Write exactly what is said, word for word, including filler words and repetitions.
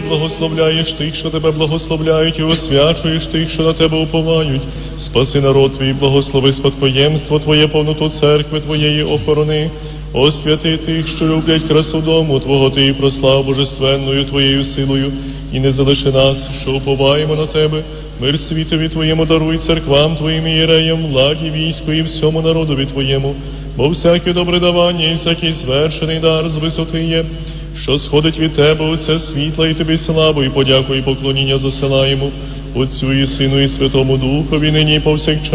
благословляєш тих, що тебе благословляють, і освячуєш тих, що на тебе уповають. Спаси народ твій, благослови спадкоємство Твоє, повноту церкви Твоєї охорони. Освяти тих, що люблять красу дому Твого, Ти і прослав божественною Твоєю силою. І не залиши нас, що уповаємо на тебе. Мир світові Твоєму даруй, церквам Твоїм і єреям, владі, війську і всьому народові Твоєму. Бо всяке добре давання і всякий звершений дар з висоти є, що сходить від Тебе, Отця світла, і Тобі славу, і подяку, і поклоніння засилаємо Отцю і Сину, і Святому Духові, нині і повсякчас.